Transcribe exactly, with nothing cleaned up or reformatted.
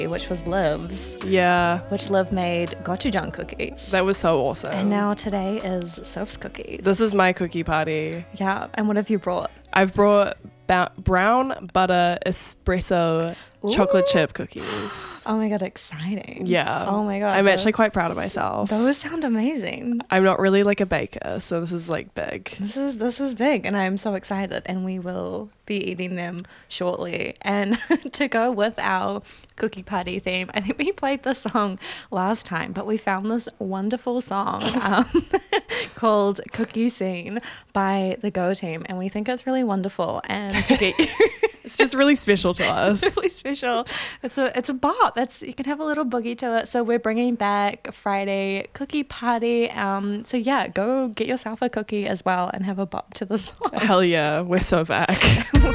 which was Liv's, Yeah. which Liv made gochujang cookies. That was so awesome. And now today is Soph's cookies. This is my cookie party. Yeah. And what have you brought? I've brought ba- brown butter espresso chocolate Ooh. chip cookies. Oh my God, exciting. Yeah. Oh my God. I'm those- actually quite proud of myself. Those sound amazing. I'm not really like a baker, so this is like big. This is this is big, and I'm so excited, and we will be eating them shortly. And to go with our cookie party theme, I think we played the song last time, but we found this wonderful song um, called Cookie Scene by the Go Team, and we think it's really wonderful. And to get you It's just really special to us. it's really special. It's a it's a bop. That's you can have a little boogie to it. So we're bringing back Friday cookie party. Um, so yeah, go get yourself a cookie as well and have a bop to the song. Hell yeah, we're so back.